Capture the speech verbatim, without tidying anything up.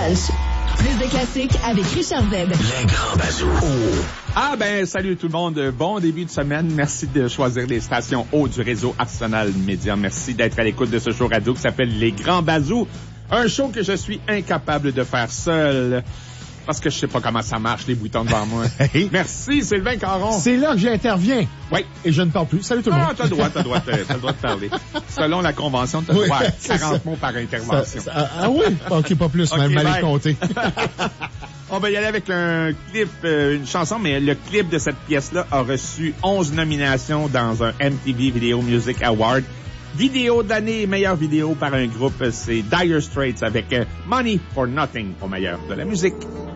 Lunch. Plus de classiques avec Richard Zed. Les grands bazous. Oh. Ah ben, salut tout le monde. Bon début de semaine. Merci de choisir les stations haut du réseau Arsenal Média. Merci d'être à l'écoute de ce show radio qui s'appelle Les Grands Bazous. Un show que je suis incapable de faire seul. Parce que je sais pas comment ça marche, les boutons devant moi. Hey. Merci, Sylvain Caron. C'est là que j'interviens. Oui. Et je ne parle plus. Salut tout le monde. Ah, t'as le droit, t'as le droit, t'as, t'as le droit de parler. Selon la convention, t'as le Oui, droit à c'est quarante ça. mots par intervention. Ça, ça, ah oui? OK, pas plus. Okay, mal, mal bye. compté. On va y aller avec un clip, euh, une chanson, mais le clip de cette pièce-là a reçu onze nominations dans un M T V Video Music Award. Vidéo de l'année, meilleure vidéo par un groupe, c'est Dire Straits avec Money for Nothing pour meilleur de la musique.